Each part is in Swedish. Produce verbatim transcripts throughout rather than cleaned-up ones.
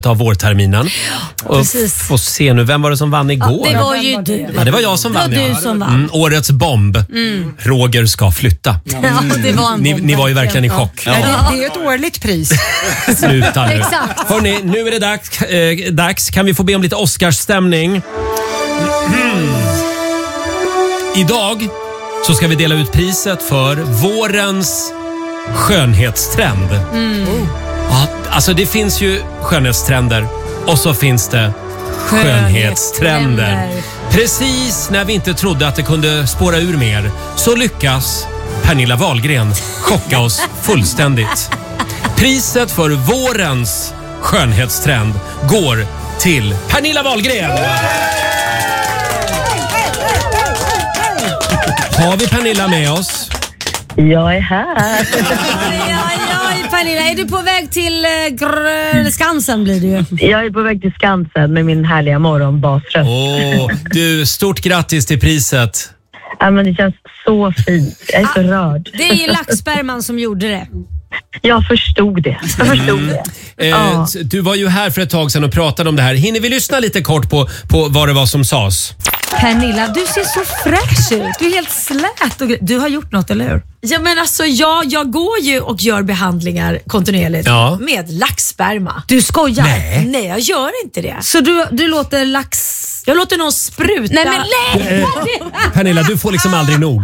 av vårterminen. Och precis. Får se nu, vem var det som vann igår? Ja, det var ju du. Ja, det var jag som vann. Det var ja. du som vann. Mm, årets bomb. Mm. Roger ska flytta. Mm. Ja, det var en ni, bomb, ni var ju verkligen i chock. Ja. Ja. Det, det är ett årligt pris. Sluta nu. Exakt. Hörrni, nu är det dags, eh, dags. Kan vi få be om lite Oscarsstämning? Mm. Idag så ska vi dela ut priset för vårens skönhetstrend. Mm. Ja, alltså det finns ju skönhetstrender och så finns det skönhetstrender. Skönhetstrender. Precis när vi inte trodde att det kunde spåra ur mer så lyckas Pernilla Wahlgren chocka oss fullständigt. Priset för vårens skönhetstrend går till Pernilla Wahlgren. Har vi Pernilla med oss? Jag är här. Oj, oj, Pernilla, är du på väg till eh, gr- Skansen blir det ju? Jag är på väg till Skansen med min härliga morgonbasröst. Åh, du, stort grattis till priset. Ja, men det känns så fint. Jag är så rörd. Det är ju laxsperman som gjorde det. Jag förstod det. Jag förstod det. Eh, Ja. Du var ju här för ett tag sedan och pratade om det här. Hinner vi lyssna lite kort på, på vad det var som sades? Pernilla, du ser så fräsch ut. Du är helt slät. Och gre- du har gjort något, eller hur? Ja, men alltså jag, jag går ju och gör behandlingar kontinuerligt Ja. med laxsperma. Du skojar. Nej. Nej, jag gör inte det. Så du, du låter lax... Jag låter någon spruta. Nej, men nej! Eh, Pernilla, du får liksom aldrig nog.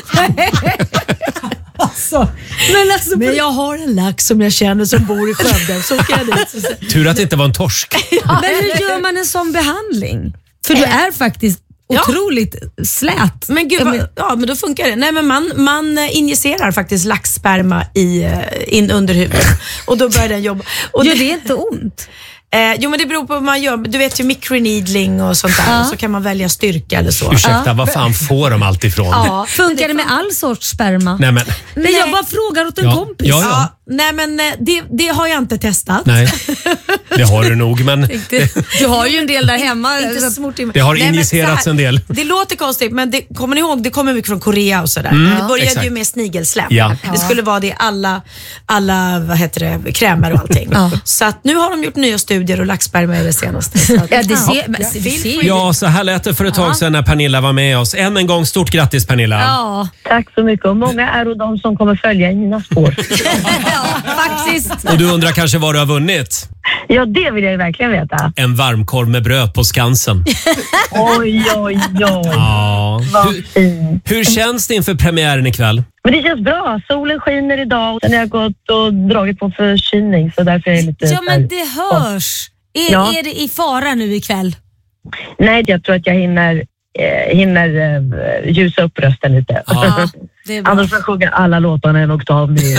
Alltså, men alltså, Men jag har en lax som jag känner som bor i Skövde. Så kan jag dit. Tur att det inte var en torsk. men hur gör man en sån behandling? För du är faktiskt Ja. otroligt slät. Men gud, vad, ja men då funkar det. Nej, men man, man injicerar faktiskt laxsperma i, eh, in under huvudet och då börjar den jobba. Och Gör det inte ont? Eh, jo, men det beror på vad man gör. Du vet ju microneedling och sånt där. Ja. Och så kan man välja styrka eller så. Ursäkta, vad fan får de allt ifrån? Ja. Funkar det med all sorts sperma? Nej, men... Nej, jag bara frågar åt en Ja. kompis. Ja, ja. Ja, nej men eh, det, det har jag inte testat. Nej, det har du nog, men Du har ju en del där hemma. Inte smort in. det har Nej, men injicerats så här, en del. Det låter konstigt, men det, kommer ni ihåg, det kommer mycket från Korea och sådär. Mm, det började exakt. ju med snigelslem. Ja. Det skulle vara det i alla, alla vad heter det, krämer och allting. Ja. Så att nu har de gjort nya studier och laxsperma är det senaste. Så att, Ja, det ser, men, det ser ju. Ja, så här lät det för ett tag sedan när Pernilla var med oss. Än en gång, stort grattis Pernilla. Ja, Tack så mycket. Och många är och de som kommer följa i mina spår. ja, faktiskt. Och du undrar kanske vad du har vunnit? Ja, det vill jag ju verkligen veta. En varmkorv med bröd på Skansen. Oj, oj, oj. Ja. Vad Hur, fint. hur känns det inför premiären ikväll? Men det känns bra. Solen skiner idag. Sen har jag gått och dragit på förkylning så därför är jag lite... Ja, men det hörs. Är, Ja. är det i fara nu ikväll? Nej, jag tror att jag hinner, eh, hinner eh, ljusa upp rösten lite. Ja. Det är bra. Annars får jag sjunga alla låtarna en oktav ner.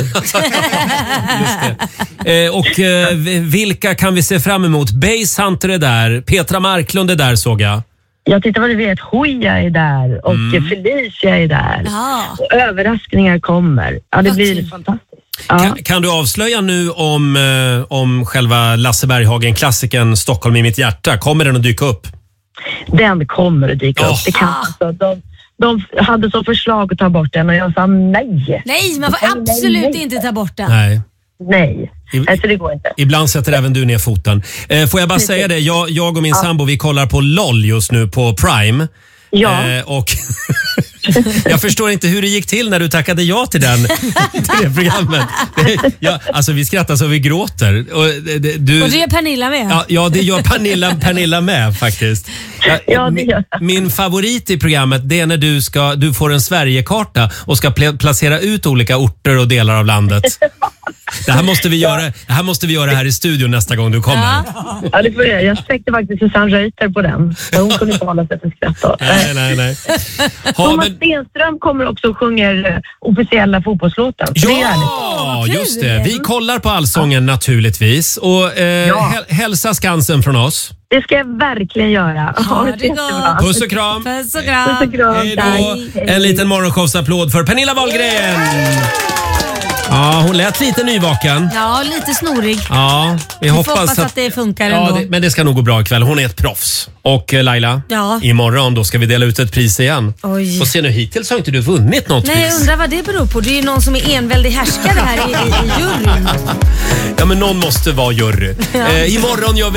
Eh, och eh, v- vilka kan vi se fram emot? Base Hunter är där, Petra Marklund är där såg jag. Jag tittar vad du vet. Hoja är där och Mm. Felicia är där. Ja. Och överraskningar kommer. Ja, det Vad blir kul. fantastiskt. Ja. Kan, kan du avslöja nu om, eh, om själva Lasse Berghagen-klassikern Stockholm i mitt hjärta? Kommer den att dyka upp? Den kommer att dyka Oh. upp. Det kan, alltså, de, de hade som förslag att ta bort den och jag sa nej. Nej, man får Nej, nej, absolut nej. inte ta bort den. Nej. Nej, I- alltså det går inte. Ibland sätter även du ner foten. Eh, får jag bara säga det, jag, jag och min sambo vi kollar på LOL just nu på Prime. Ja. Eh, och jag förstår inte hur det gick till när du tackade ja till, den, till det programmet. Ja, alltså vi skrattar så vi gråter. Och, det- det- du, Och det är Pernilla med. ja, ja, det gör Pernilla, Pernilla med faktiskt. Ja, Ja, det min, gör jag. min favorit i programmet det är när du, ska, du får en Sverigekarta och ska pl- placera ut olika orter och delar av landet. Det här måste vi göra, det här, måste vi göra här i studion nästa gång du kommer. Ja. Ja, det får jag. Jag sträckte faktiskt Susanne Reuter på den. Så hon kunde inte hålla sig för skratt då. Nej, nej, nej. Ja, Thomas men, Stenström kommer också och sjunger eh, officiella fotbollslåten. Så det är härligt. ja, Vad kul. just det. Vi kollar på Allsången naturligtvis. Och eh, Ja. häl- hälsa Skansen från oss. Det ska jag verkligen göra. Ha det det gott. jättebra. Puss och kram. Puss och Puss kram. och kram. Hej då. Tack. En liten morgonshowsapplåd för Pernilla Wahlgren. Ja, hon lät lite nyvaken. Ja, lite snorig. Ja, vi, Vi hoppas, får hoppas att, att det funkar ja, ändå. det, men det ska nog gå bra ikväll. Hon är ett proffs. Och eh, Laila, Ja. imorgon då ska vi dela ut ett pris igen. Oj. Och se nu, hittills har inte du vunnit något Nej, jag pris. undrar vad det beror på. Det är ju någon som är enväldig härskare här i, i, i juryn. Ja, men någon måste vara jury. Ja. Eh, imorgon gör vi